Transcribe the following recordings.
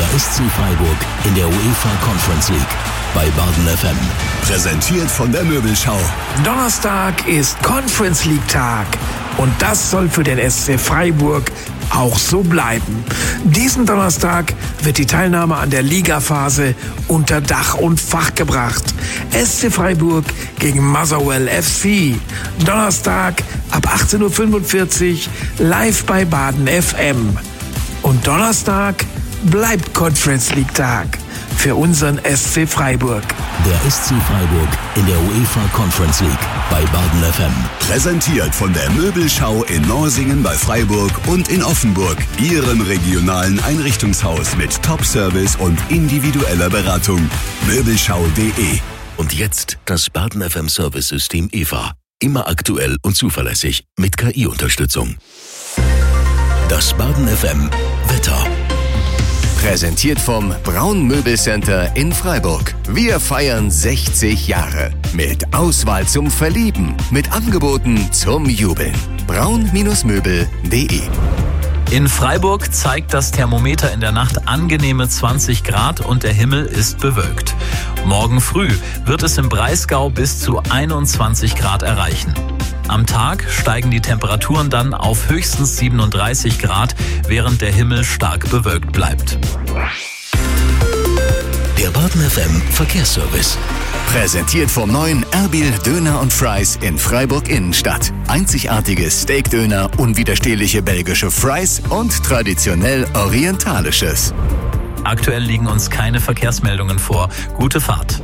Der SC Freiburg in der UEFA Conference League bei Baden FM. Präsentiert von der Möbelschau. Donnerstag ist Conference League Tag und das soll für den SC Freiburg auch so bleiben. Diesen Donnerstag wird die Teilnahme an der Ligaphase unter Dach und Fach gebracht. SC Freiburg gegen Motherwell FC. Donnerstag ab 18:45 Uhr live bei Baden FM. Und Donnerstag bleibt Conference League Tag für unseren SC Freiburg. Der SC Freiburg in der UEFA Conference League bei Baden FM. Präsentiert von der Möbelschau in Norsingen bei Freiburg und in Offenburg. Ihrem regionalen Einrichtungshaus mit Top-Service und individueller Beratung. Möbelschau.de. Und jetzt das Baden FM Service-System EVA. Immer aktuell und zuverlässig mit KI-Unterstützung. Das Baden FM Wetter. Präsentiert vom Braun Möbelcenter in Freiburg. Wir feiern 60 Jahre. Mit Auswahl zum Verlieben. Mit Angeboten zum Jubeln. braun-möbel.de. In Freiburg zeigt das Thermometer in der Nacht angenehme 20 Grad und der Himmel ist bewölkt. Morgen früh wird es im Breisgau bis zu 21 Grad erreichen. Am Tag steigen die Temperaturen dann auf höchstens 37 Grad, während der Himmel stark bewölkt bleibt. Der Baden FM Verkehrsservice. Präsentiert vom neuen Erbil Döner und Fries in Freiburg Innenstadt. Einzigartiges Steakdöner, unwiderstehliche belgische Fries und traditionell orientalisches. Aktuell liegen uns keine Verkehrsmeldungen vor. Gute Fahrt.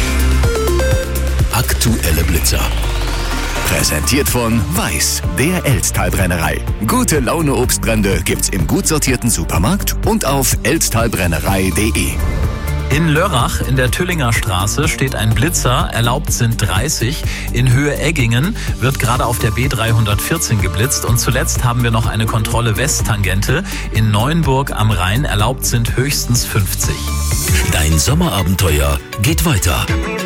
Aktuelle Blitzer. Präsentiert von Weiß, der Elztalbrennerei. Gute Laune Obstbrände gibt's im gut sortierten Supermarkt und auf elztalbrennerei.de. In Lörrach in der Tüllinger Straße steht ein Blitzer, erlaubt sind 30. In Höhe Eggingen wird gerade auf der B314 geblitzt und zuletzt haben wir noch eine Kontrolle Westtangente. In Neuenburg am Rhein erlaubt sind höchstens 50. Dein Sommerabenteuer geht weiter.